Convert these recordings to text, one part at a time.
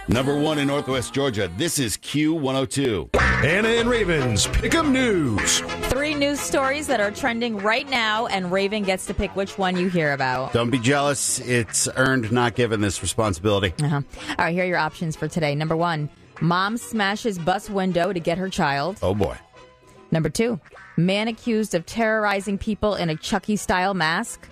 Number 1 in Northwest Georgia. This is Q102. Anna and Raven's Pick'em News. 3 news stories that are trending right now, and Raven gets to pick which one you hear about. Don't be jealous. It's earned, not given, this responsibility. All right, here are your options for today. Number 1, mom smashes bus window to get her child. Oh, boy. Number 2, man accused of terrorizing people in a Chucky-style mask.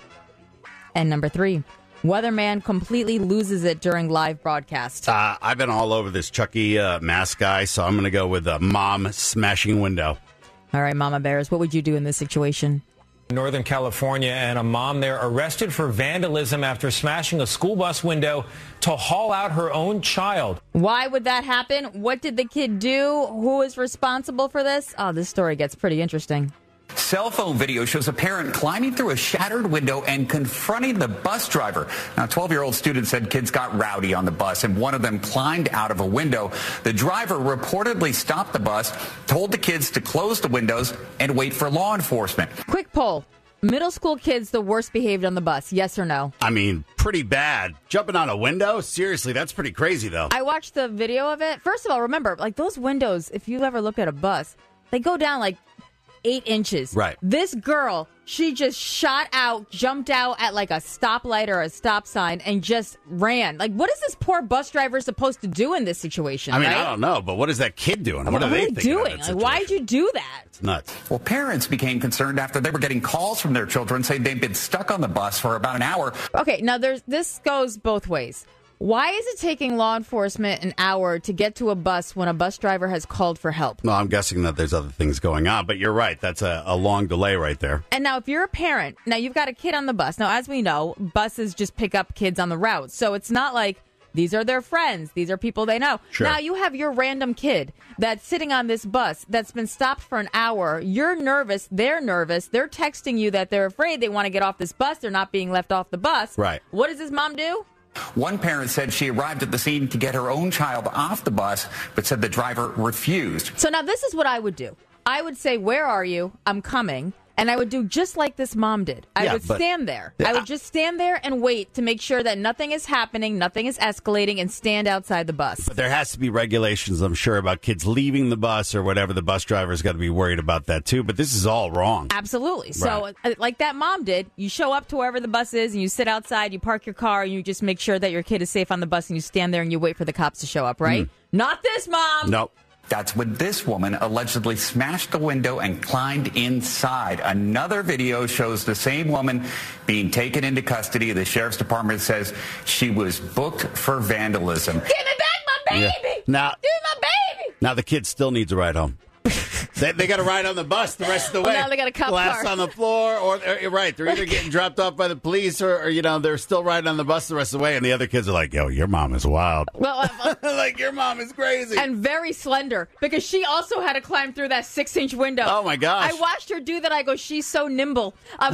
And number 3, weatherman completely loses it during live broadcast. I've been all over this Chucky mask guy, so I'm going to go with mom smashing window. All right, Mama Bears, what would you do in this situation? Northern California, and a mom there arrested for vandalism after smashing a school bus window to haul out her own child. Why would that happen? What did the kid do? Who is responsible for this? Oh, this story gets pretty interesting. Cell phone video shows a parent climbing through a shattered window and confronting the bus driver. Now, a 12-year-old student said kids got rowdy on the bus, and one of them climbed out of a window. The driver reportedly stopped the bus, told the kids to close the windows and wait for law enforcement. Quick poll. Middle school kids the worst behaved on the bus, yes or no? I mean, pretty bad. Jumping out a window? Seriously, that's pretty crazy, though. I watched the video of it. First of all, remember, like those windows, if you ever looked at a bus, they go down like 8 inches. Right. This girl, she just shot out, jumped out at like a stoplight or a stop sign and just ran. Like, what is this poor bus driver supposed to do in this situation? I mean, right? I don't know, but what is that kid doing? What are they doing? Like, why'd you do that? It's nuts. Well, parents became concerned after they were getting calls from their children saying they'd been stuck on the bus for about an hour. Okay, now this goes both ways. Why is it taking law enforcement an hour to get to a bus when a bus driver has called for help? Well, I'm guessing that there's other things going on, but you're right. That's a long delay right there. And now if you're a parent, now you've got a kid on the bus. Now, as we know, buses just pick up kids on the route. So it's not like these are their friends. These are people they know. Sure. Now you have your random kid that's sitting on this bus that's been stopped for an hour. You're nervous. They're nervous. They're texting you that they're afraid they want to get off this bus. They're not being left off the bus. Right. What does his mom do? One parent said she arrived at the scene to get her own child off the bus, but said the driver refused. So now this is what I would do. I would say, where are you? I'm coming. And I would do just like this mom did. I would stand there. I would just stand there and wait to make sure that nothing is happening, nothing is escalating, and stand outside the bus. But there has to be regulations, I'm sure, about kids leaving the bus or whatever. The bus driver's got to be worried about that, too. But this is all wrong. Absolutely. Right. So like that mom did, you show up to wherever the bus is, and you sit outside, you park your car, and you just make sure that your kid is safe on the bus, and you stand there and you wait for the cops to show up, right? Not this mom. Nope. That's when this woman allegedly smashed the window and climbed inside. Another video shows the same woman being taken into custody. The sheriff's department says she was booked for vandalism. Give me back my baby! Yeah. Now, Give me my baby! Now the kid still needs a ride home. They got to ride on the bus the rest of the way. Now they got a cop Glass car. on the floor, or right, they're either getting dropped off by the police, or they're still riding on the bus the rest of the way, and the other kids are like, "Yo, your mom is wild." Well, like your mom is crazy and very slender because she also had to climb through that 6-inch window. Oh my gosh! I watched her do that. I go, she's so nimble.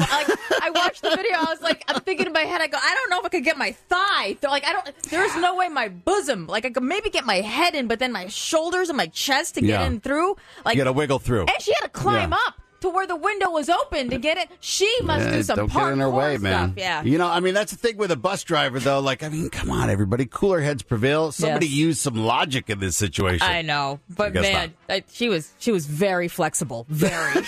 I watched the video. I was like, I'm thinking in my head. I go, I don't know if I could get my thigh. There's no way my bosom. Like I could maybe get my head in, but then my shoulders and my chest to get in through. Like you got to wiggle through. And she had to climb up to where the window was open to get it. She must do some don't get in her way, man. Yeah. That's the thing with a bus driver, though. Like, I mean, come on, everybody. Cooler heads prevail. Somebody use some logic in this situation. I know, but man, she was very flexible. Very.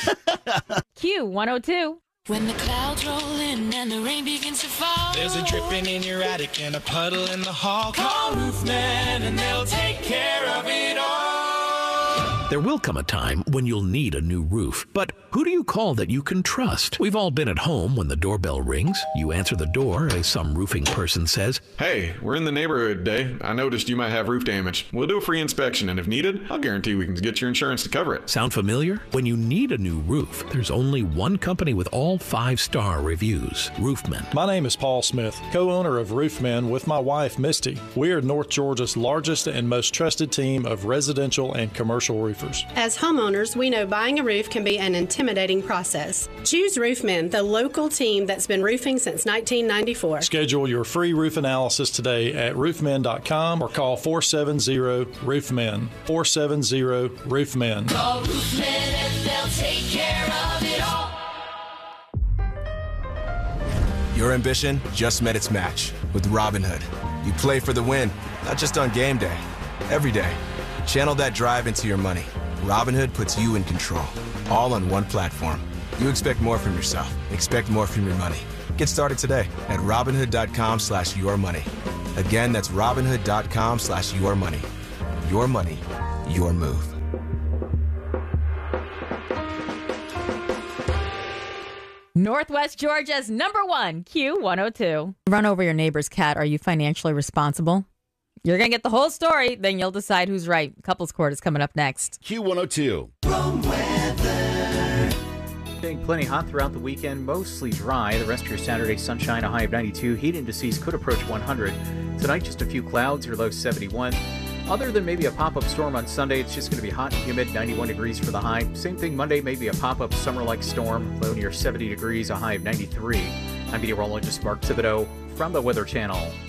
Q102. When the clouds roll in and the rain begins to fall, there's a dripping in your attic and a puddle in the hall. Call Roofman and they'll take care of it all. There will come a time when you'll need a new roof, but who do you call that you can trust? We've all been at home when the doorbell rings. You answer the door as some roofing person says, "Hey, we're in the neighborhood today. I noticed you might have roof damage. We'll do a free inspection, and if needed, I'll guarantee we can get your insurance to cover it." Sound familiar? When you need a new roof, there's only one company with all 5-star reviews, Roofman. My name is Paul Smith, co-owner of Roofman with my wife, Misty. We are North Georgia's largest and most trusted team of residential and commercial roofers. As homeowners, we know buying a roof can be an intimidating process. Choose Roofman, the local team that's been roofing since 1994. Schedule your free roof analysis today at roofman.com or call 470-ROOFMAN. 470-ROOFMAN. call Roofman and they'll take care of it all. Your ambition just met its match with Robinhood. You play for the win, not just on game day, every day. Channel that drive into your money. Robinhood puts you in control, all on one platform. You expect more from yourself. Expect more from your money. Get started today at Robinhood.com/yourmoney. Again, that's Robinhood.com/yourmoney. Your money, your move. Northwest Georgia's #1 Q102. Run over your neighbor's cat. Are you financially responsible? You're going to get the whole story, then you'll decide who's right. Couples Court is coming up next. Q102. Staying plenty hot throughout the weekend, mostly dry. The rest of your Saturday sunshine, a high of 92. Heat indices could approach 100. Tonight, just a few clouds, your low 71. Other than maybe a pop-up storm on Sunday, it's just going to be hot and humid, 91 degrees for the high. Same thing Monday, maybe a pop-up summer-like storm, low near 70 degrees, a high of 93. I'm meteorologist Mark Thibodeau from the Weather Channel.